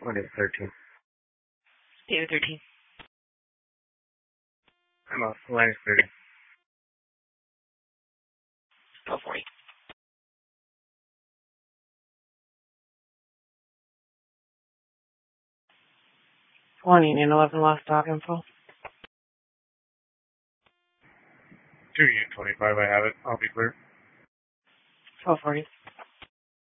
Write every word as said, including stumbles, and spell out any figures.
What is thirteen? David thirteen. I'm off. Line is thirty. twelve forty. One Union eleven lost dog info. Two Union twenty-five, I have it. I'll be clear. twelve forty.